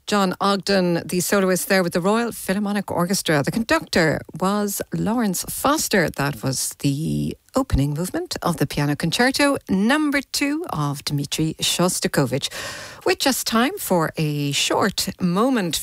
John Ogden, the soloist there with the Royal Philharmonic Orchestra. The conductor was Lawrence Foster. That was the opening movement of the Piano Concerto number 2 of Dmitri Shostakovich. With just time for a short moment